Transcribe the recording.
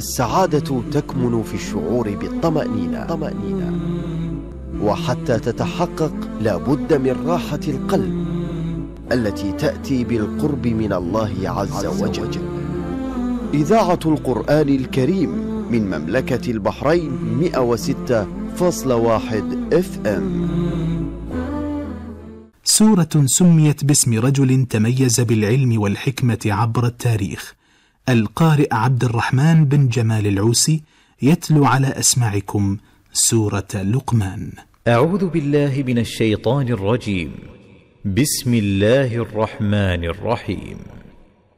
السعادة تكمن في الشعور بالطمأنينة، وحتى تتحقق لا بد من راحة القلب التي تأتي بالقرب من الله عز وجل. إذاعة القرآن الكريم من مملكة البحرين 106.1 FM. سورة سميت باسم رجل تميز بالعلم والحكمة عبر التاريخ. القارئ عبد الرحمن بن جمال العوسي يتلو على أسماعكم سورة لقمان. أعوذ بالله من الشيطان الرجيم. بسم الله الرحمن الرحيم.